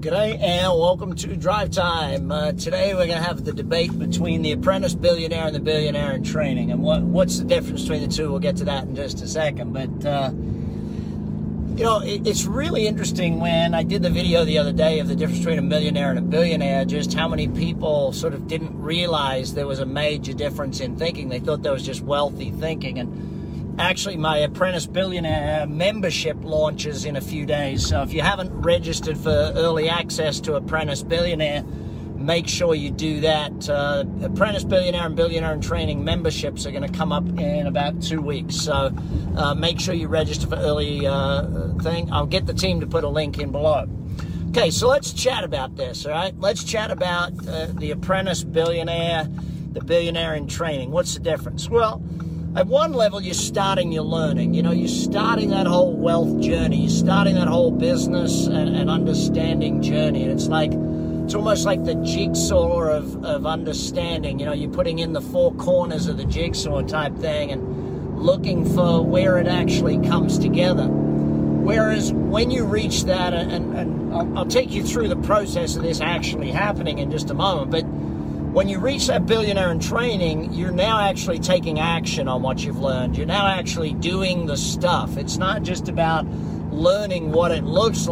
G'day and welcome to Drive Time. Today we're going to have the debate between the apprentice billionaire and the billionaire in training. And what's the difference between the two? We'll get to that in just a second. But, it's really interesting when I did the video the other day of the difference between a millionaire and a billionaire, just how many people sort of didn't realize there was a major difference in thinking. They thought there was just wealthy thinking. And actually, my Apprentice Billionaire membership launches in a few days. So if you haven't registered for early access to Apprentice Billionaire, make sure you do that. Apprentice Billionaire and Billionaire in Training memberships are going to come up in about 2 weeks. So make sure you register for early thing. I'll get the team to put a link in below. Okay, so let's chat about this, all right? Let's chat about the Apprentice Billionaire, the Billionaire in Training. What's the difference? Well, at one level, you're starting your learning. You're starting that whole wealth journey. You're starting that whole business and understanding journey. And it's almost like the jigsaw of understanding. You're putting in the four corners of the jigsaw type thing and looking for where it actually comes together. Whereas when you reach that, and I'll take you through the process of this actually happening in just a moment, but when you reach that billionaire in training, you're now actually taking action on what you've learned. You're now actually doing the stuff. It's not just about learning what it looks like.